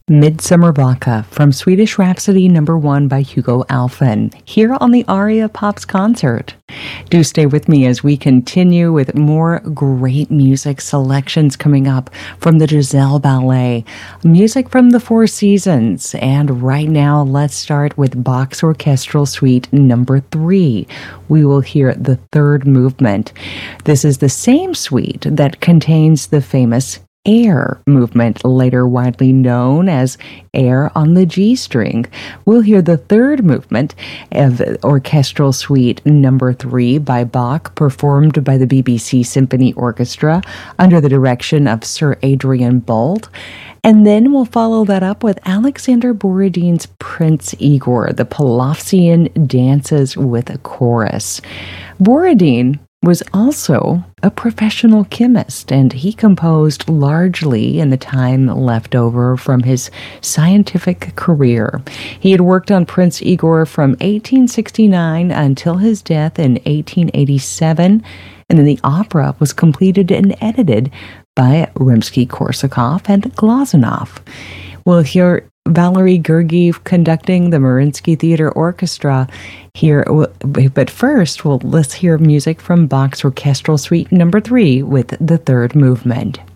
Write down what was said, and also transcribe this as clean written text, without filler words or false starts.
Midsummer Baka from Swedish Rhapsody #1 by Hugo Alfvén, here on the Aria Pops concert. Do stay with me as we continue with more great music selections coming up from the Giselle Ballet, music from the Four Seasons, and right now let's start with Bach's Orchestral Suite #3. We will hear the third movement. This is the same suite that contains the famous Air movement, later widely known as Air on the G string. We'll hear the third movement of Orchestral Suite #3 by Bach, performed by the BBC Symphony Orchestra under the direction of Sir Adrian Boult. And then we'll follow that up with Alexander Borodin's Prince Igor, the Polovtsian dances with a chorus. Borodin was also a professional chemist, and he composed largely in the time left over from his scientific career. He had worked on Prince Igor from 1869 until his death in 1887, and then the opera was completed and edited by Rimsky-Korsakov and Glazunov. We'll hear Valery Gergiev conducting the Mariinsky Theater Orchestra here, but first, let's hear music from Bach's Orchestral Suite #3 with the third movement.